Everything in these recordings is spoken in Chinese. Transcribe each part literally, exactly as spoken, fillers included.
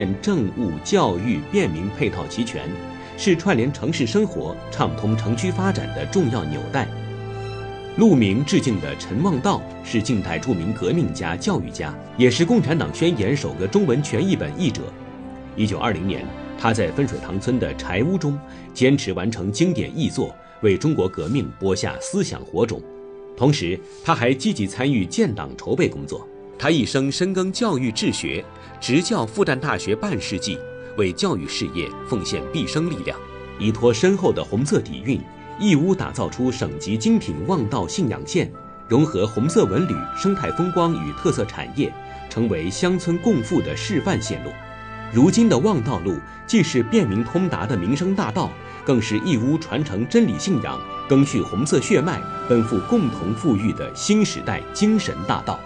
政务、教育、便民配套齐全，是串联城市生活、畅通城区发展的重要纽带。路名致敬的陈望道是近代著名革命家、教育家，也是《共产党宣言》首个中文全译本译者。一九二零年，他在分水塘村的柴屋中坚持完成经典译作，为中国革命播下思想火种。同时，他还积极参与建党筹备工作。他一生深耕教育治学，执教复旦大学半世纪，为教育事业奉献毕生力量。依托深厚的红色底蕴，义乌打造出省级精品望道信仰线，融合红色文旅、生态风光与特色产业，成为乡村共富的示范线路。如今的望道路既是便民通达的民生大道，更是义乌传承真理信仰、赓续红色血脉、奔赴共同富裕的新时代精神大道。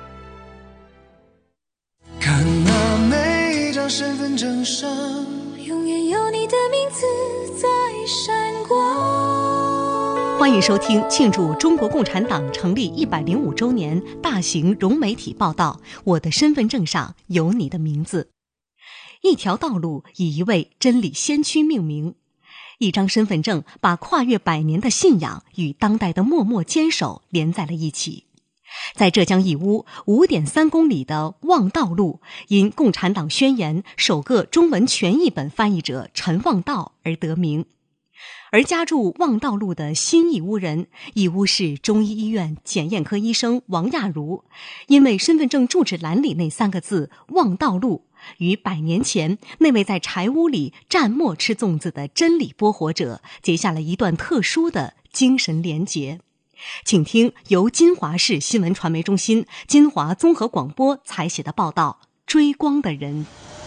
看那每张身份证上， 永远有你的名字在闪光。 欢迎收听庆祝中国共产党成立一百零五周年大型融媒体报道《我的身份证上有你的名字》。一条道路以一位真理先驱命名，一张身份证把跨越百年的信仰与当代的默默坚守连在了一起。在浙江义乌 五点三公里的望道路，因《共产党宣言》首个中文全译本翻译者陈望道而得名。而家住望道路的新义乌人，义乌市中医医院检验科医生王亚茹，因为身份证住址栏里那三个字望道路，与百年前那位在柴屋里蘸墨吃粽子的真理播活者结下了一段特殊的精神连结。请听由金华市新闻传媒中心、金华综合广播采写的报道《追光的人》。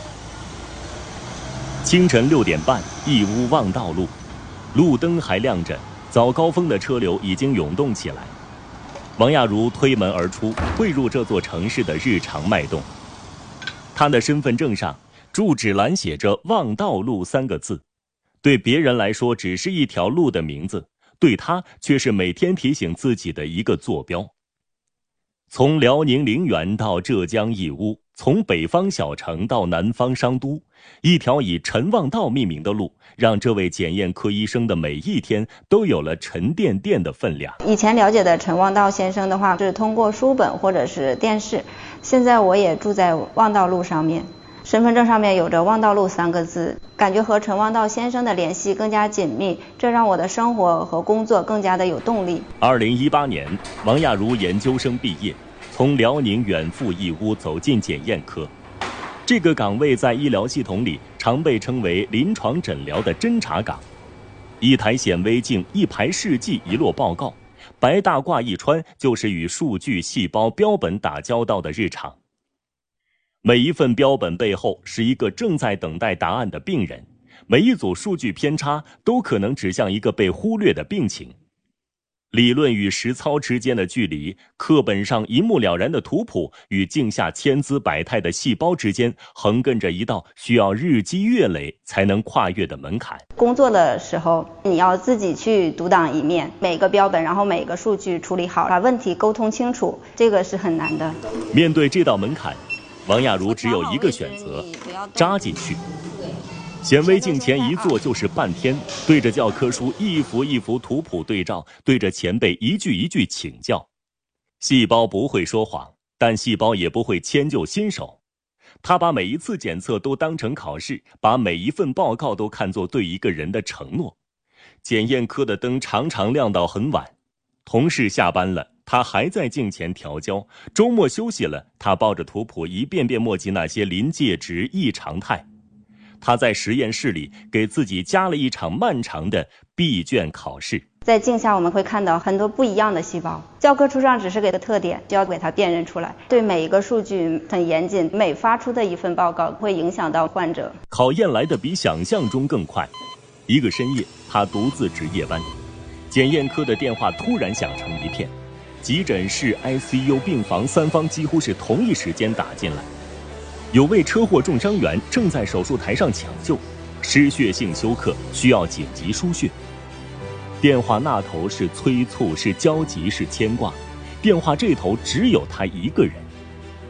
清晨六点半，义乌望道路，路灯还亮着，早高峰的车流已经涌动起来。王亚茹推门而出，汇入这座城市的日常脉动。他的身份证上住址栏写着望道路三个字，对别人来说只是一条路的名字，对他却是每天提醒自己的一个坐标。从辽宁陵园到浙江义乌，从北方小城到南方商都，一条以陈望道命名的路，让这位检验科医生的每一天都有了沉甸甸的分量。 以前了解的陈望道先生的话是通过书本或者是电视，现在我也住在望道路上面，身份证上面有着望道路三个字，感觉和陈望道先生的联系更加紧密，这让我的生活和工作更加的有动力。 二零一八年，王亚茹研究生毕业，从辽宁远赴义乌走进检验科。这个岗位在医疗系统里常被称为临床诊疗的侦查岗。一台显微镜，一排试剂，一摞报告，白大褂一穿，就是与数据、细胞、标本打交道的日常。每一份标本背后是一个正在等待答案的病人，每一组数据偏差都可能指向一个被忽略的病情。理论与实操之间的距离，课本上一目了然的图谱与镜下千姿百态的细胞之间，横亘着一道需要日积月累才能跨越的门槛。 工作的时候，你要自己去独当一面，每个标本，然后每个数据处理好，把问题沟通清楚，这个是很难的。 面对这道门槛，王亚茹只有一个选择，扎进去。显微镜前一坐就是半天，对着教科书一幅一幅图谱对照，对着前辈一句一句请教。细胞不会说谎，但细胞也不会迁就新手。他把每一次检测都当成考试，把每一份报告都看作对一个人的承诺。检验科的灯常常亮到很晚，同事下班了，他还在镜前调焦，周末休息了，他抱着图谱一遍遍墨迹那些临界值、异常态。他在实验室里给自己加了一场漫长的闭卷考试。 在镜下我们会看到很多不一样的细胞，教科书上只是给的特点，就要给它辨认出来。对每一个数据很严谨，每发出的一份报告会影响到患者。 考验来得比想象中更快。一个深夜，他独自值夜班，检验科的电话突然响成一片，急诊室、I C U、病房三方几乎是同一时间打进来。有位车祸重伤员正在手术台上抢救，失血性休克，需要紧急输血。电话那头是催促，是焦急，是牵挂，电话这头只有他一个人。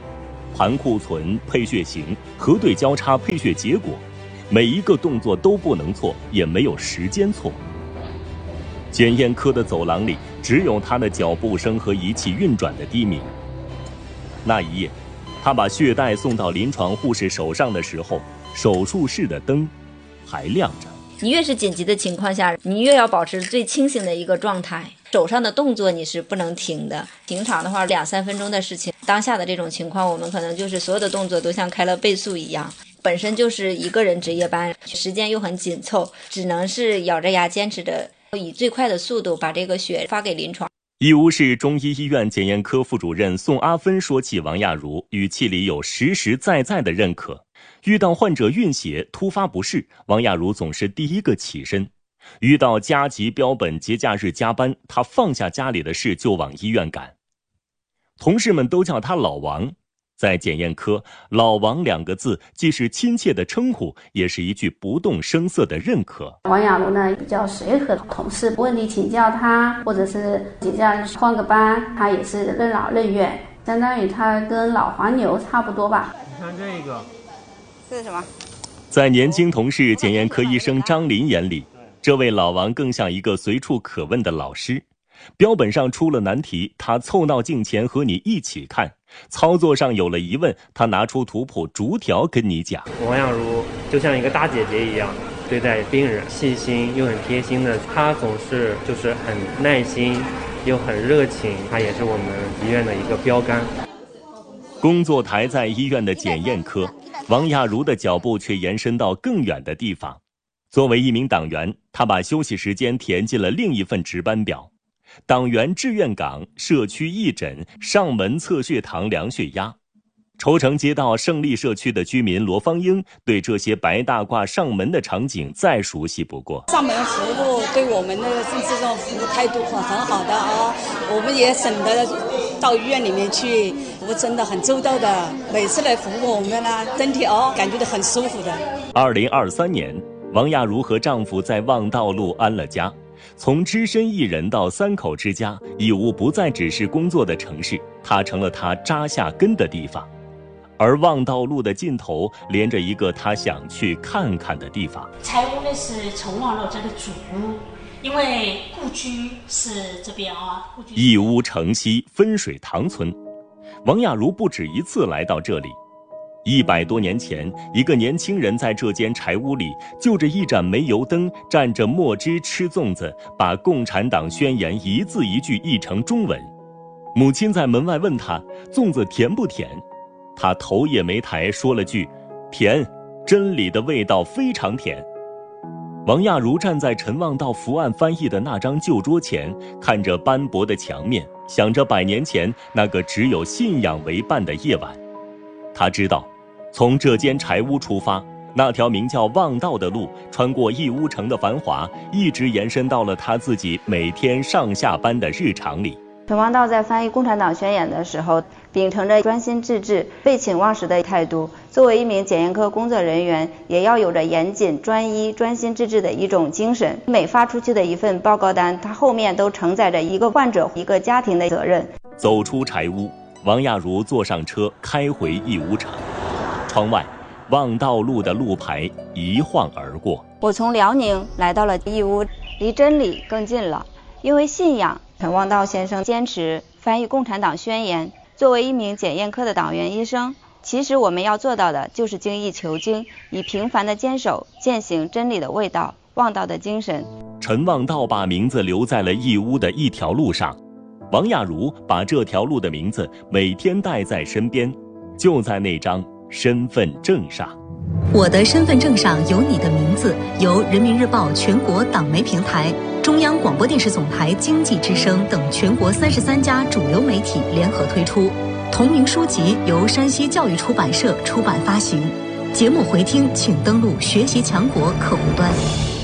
盘库存、配血型、核对交叉配血结果，每一个动作都不能错，也没有时间错。检验科的走廊里只有他的脚步声和仪器运转的低鸣。那一夜，他把血袋送到临床护士手上的时候，手术室的灯还亮着。 你越是紧急的情况下，你越要保持最清醒的一个状态，手上的动作你是不能停的。平常的话两三分钟的事情，当下的这种情况，我们可能就是所有的动作都像开了倍速一样。本身就是一个人值夜班，时间又很紧凑，只能是咬着牙坚持着，以最快的速度把这个血发给临床。 义乌市中医医院检验科副主任宋阿芬说起王亚茹，语气里有实实在在的认可。遇到患者晕血、突发不适，王亚茹总是第一个起身。遇到加急标本节假日加班，她放下家里的事就往医院赶。同事们都叫她老王。在检验科，老王两个字既是亲切的称呼，也是一句不动声色的认可。 王亚茹呢比较随和，同事问题请教他，或者是节假日换个班，他也是任劳任怨，相当于他跟老黄牛差不多吧。 你看这个， 这是什么？ 在年轻同事检验科医生张林眼里，这位老王更像一个随处可问的老师。标本上出了难题，他凑到镜前和你一起看；操作上有了疑问，他拿出图谱逐条跟你讲。 王亚茹就像一个大姐姐一样对待病人，细心又很贴心的，她总是就是很耐心又很热情，她也是我们医院的一个标杆。 工作台在医院的检验科，王亚茹的脚步却延伸到更远的地方。作为一名党员，他把休息时间填进了另一份值班表。党员志愿岗、社区义诊、上门测血糖、量血压。愁城街道胜利社区的居民罗芳英对这些白大褂上门的场景再熟悉不过。 上门服务对我们的这种服务态度很很好的啊，我们也省得到医院里面去，服务真的很周到的，每次来服务我们呢，身体哦感觉到很舒服的。 二零二三年，王亚茹和丈夫在望道路安了家。从只身一人到三口之家，义乌不再只是工作的城市，它成了他扎下根的地方。而望道路的尽头连着一个他想去看看的地方。 柴屋呢是崇望路这个主路，因为故居是这边啊。 义乌城西分水塘村，王亚茹不止一次来到这里。一百多年前，一个年轻人在这间柴屋里，就着一盏煤油灯，蘸着墨汁吃粽子，把共产党宣言一字一句译成中文。母亲在门外问他粽子甜不甜，他头也没抬说了句甜，真理的味道非常甜。王亚茹站在陈望道伏案翻译的那张旧桌前，看着斑驳的墙面，想着百年前那个只有信仰为伴的夜晚。他知道，从这间柴屋出发，那条名叫望道的路，穿过义乌城的繁华，一直延伸到了他自己每天上下班的日常里。 陈望道在翻译共产党宣言的时候，秉承着专心致志、废寝忘食的态度。作为一名检验科工作人员，也要有着严谨、专一、专心致志的一种精神。每发出去的一份报告单，它后面都承载着一个患者、一个家庭的责任。 走出柴屋，王亚茹坐上车，开回义乌城。窗外，望道路的路牌一晃而过。 我从辽宁来到了义乌，离真理更近了。因为信仰，陈望道先生坚持翻译共产党宣言。作为一名检验科的党员医生，其实我们要做到的就是精益求精，以平凡的坚守践行真理的味道，望道的精神。 陈望道把名字留在了义乌的一条路上，王亚茹把这条路的名字每天带在身边，就在那张身份证上。 我的身份证上有你的名字，由人民日报全国党媒平台、中央广播电视总台经济之声等全国三十三家主流媒体联合推出。同名书籍由山西教育出版社出版发行。节目回听请登录学习强国客户端。